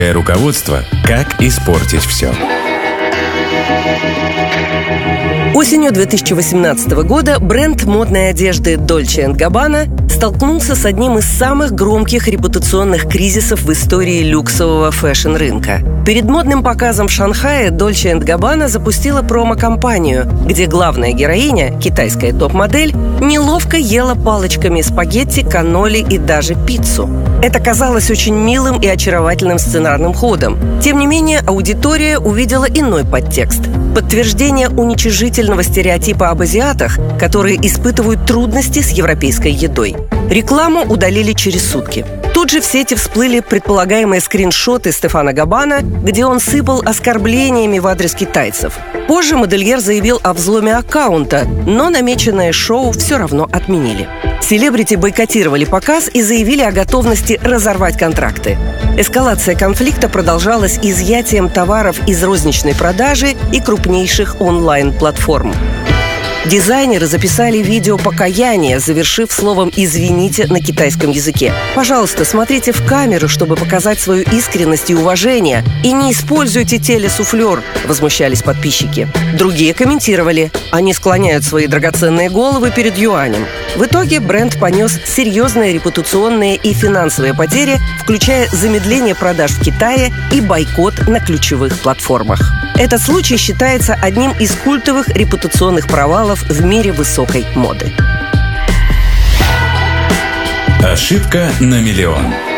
Руководство «Как испортить все». Осенью 2018 года бренд модной одежды Dolce & Gabbana столкнулся с одним из самых громких репутационных кризисов в истории люксового фэшн-рынка. Перед модным показом в Шанхае Dolce & Gabbana запустила промо-компанию, где главная героиня, китайская топ-модель, неловко ела палочками спагетти, канноли и даже пиццу. Это казалось очень милым и очаровательным сценарным ходом. Тем не менее, аудитория увидела иной подтекст – подтверждение уничижительного стереотипа об азиатах, которые испытывают трудности с европейской едой. Рекламу удалили через сутки. Тут же в сети всплыли предполагаемые скриншоты Стефано Габбана, где он сыпал оскорблениями в адрес китайцев. Позже модельер заявил о взломе аккаунта, но намеченное шоу все равно отменили. Селебрити бойкотировали показ и заявили о готовности разорвать контракты. Эскалация конфликта продолжалась изъятием товаров из розничной продажи и крупнейших онлайн-платформ. Дизайнеры записали видео покаяния, завершив словом «извините» на китайском языке. «Пожалуйста, смотрите в камеру, чтобы показать свою искренность и уважение, и не используйте телесуфлер», — возмущались подписчики. Другие комментировали: «Они склоняют свои драгоценные головы перед юанем». В итоге бренд понес серьезные репутационные и финансовые потери, включая замедление продаж в Китае и бойкот на ключевых платформах. Этот случай считается одним из культовых репутационных провалов в мире высокой моды. Ошибка на миллион.